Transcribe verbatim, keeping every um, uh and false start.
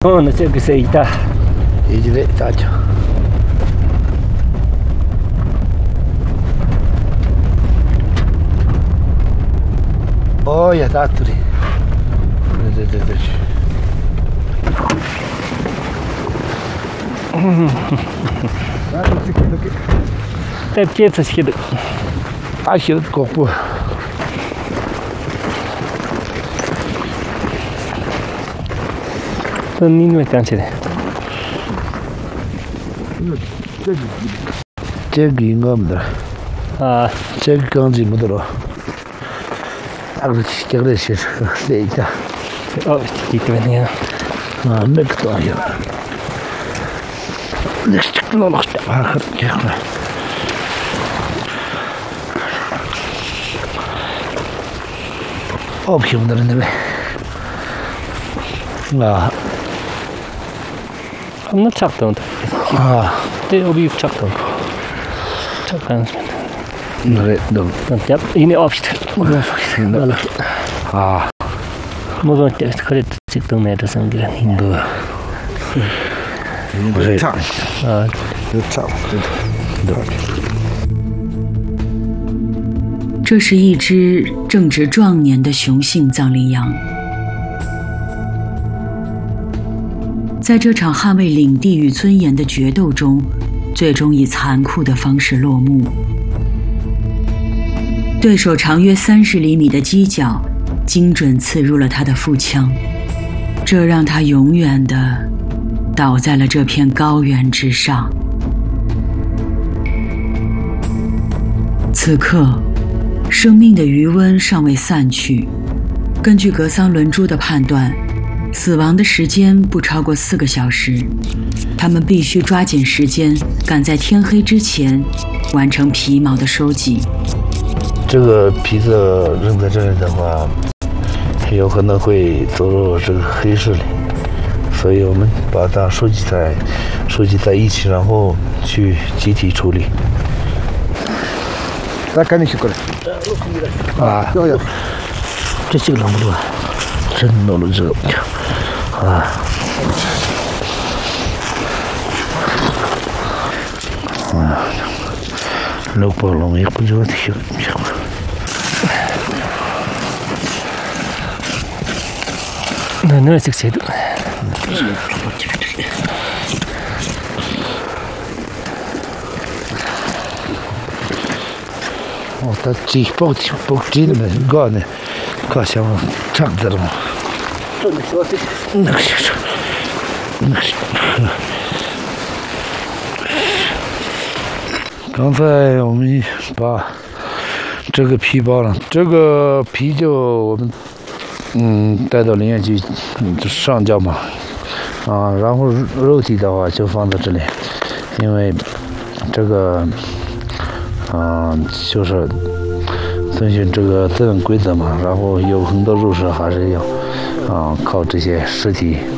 Oh, no sé qué se está. Y yo le tacho. Oh, ya está, Turi. Te piensas que Ah, que corpo. ni me canse de. 这个我们的， Ah, 这个钢筋没得了。那个这个是谁的？ oh, chiquito venía. 啊，没个多呀。那是这个老师啊，这个。哦，皮肤的那边。啊。 I'm not chucked on. Ah, They will be chucked on. Chucked on. nej, de. Yep, in the office. Ah, Måste inte det sitta med det som grej. då. Det är tack. Ja, Det är tack. Det 这是一只正值壮年的雄性藏羚羊。在这场捍卫领地与尊严的决斗中，最终以残酷的方式落幕。对手长约三十厘米的犄角，精准刺入了他的腹腔，这让他永远地倒在了这片高原之上。此刻，生命的余温尚未散去。根据格桑伦珠的判断，死亡的时间不超过四个小时，他们必须抓紧时间，赶在天黑之前完成皮毛的收集。 这个皮子扔在这里的话，有可能会走入这个黑市里，所以我们把它收集在收集在一起，然后去集体处理。那赶紧去过来。啊，要要，这这个弄不住，真弄了这个。 啊，啊，老包龙也不知道听听。 那那是谁的？ 哦，他自包包真的干呢，干什么唱的嘛？ 那个是，那是。刚才我们把这个皮包了，这个皮就我们嗯带到林业局上交嘛，啊，然后肉体的话就放在这里，因为这个啊就是遵循这个自然规则嘛，然后有很多入室还是要。 啊，靠这些尸体